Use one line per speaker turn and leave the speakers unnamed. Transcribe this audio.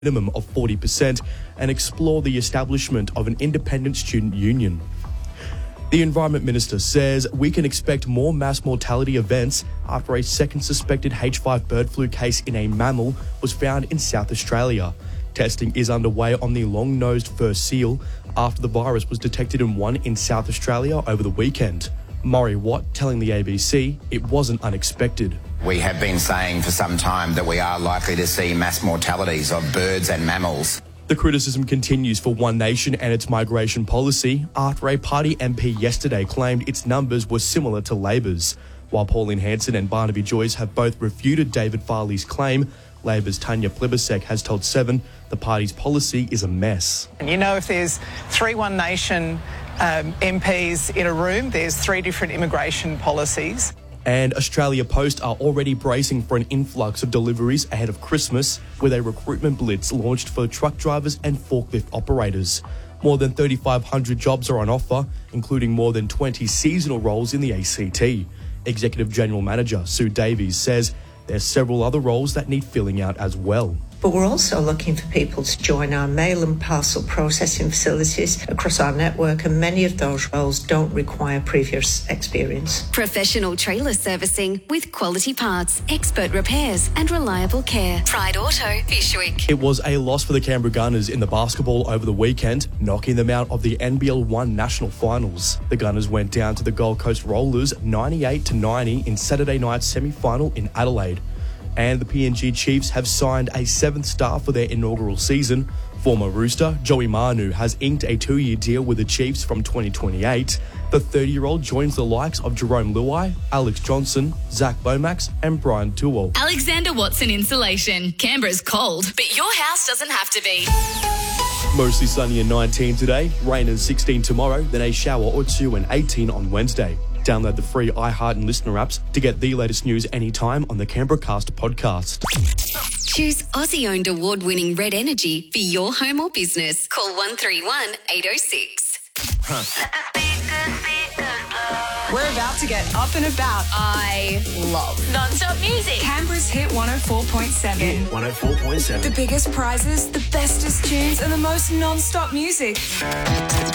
minimum of 40% and explore the establishment of an independent student union. The Environment Minister says we can expect more mass mortality events after a second suspected H5 bird flu case in a mammal was found in South Australia. Testing is underway on the long-nosed fur seal after the virus was detected in one in South Australia over the weekend. Murray Watt telling the ABC it wasn't unexpected.
We have been saying for some time that we are likely to see mass mortalities of birds and mammals.
The criticism continues for One Nation and its migration policy after a party MP yesterday claimed its numbers were similar to Labor's. While Pauline Hanson and Barnaby Joyce have both refuted David Farley's claim, Labor's Tanya Plibersek has told Seven the party's policy is a mess.
And you know, if there's three One Nation MPs in a room, there's three different immigration policies.
And Australia Post are already bracing for an influx of deliveries ahead of Christmas, with a recruitment blitz launched for truck drivers and forklift operators. More than 3,500 jobs are on offer, including more than 20 seasonal roles in the ACT. Executive General Manager Sue Davies says there's several other roles that need filling out as well.
But we're also looking for people to join our mail and parcel processing facilities across our network, and many of those roles don't require previous experience.
Professional trailer servicing with quality parts, expert repairs and reliable care. Pride Auto, Fyshwick.
It was a loss for the Canberra Gunners in the basketball over the weekend, knocking them out of the NBL 1 National Finals. The Gunners went down to the Gold Coast Rollers 98-90 in Saturday night's semi-final in Adelaide. And the PNG Chiefs have signed a 7th star for their inaugural season. Former Rooster Joey Manu has inked a 2-year deal with the Chiefs from 2028. The 30-year-old joins the likes of Jerome Luai, Alex Johnson, Zach Lomax and Brian Tuwell.
Alexander Watson Insulation. Canberra's cold, but your house doesn't have to be.
Mostly sunny and 19 today, rain and 16 tomorrow, then a shower or two and 18 on Wednesday. Download the free iHeart and Listener apps to get the latest news anytime on the Canberra Cast podcast.
Choose Aussie-owned award-winning Red Energy for your home or business. Call 131 806.
We're about to get up and about.
I love non-stop music.
Canberra's Hit 104.7.
104.7.
The biggest prizes, the bestest tunes, and the most non-stop music.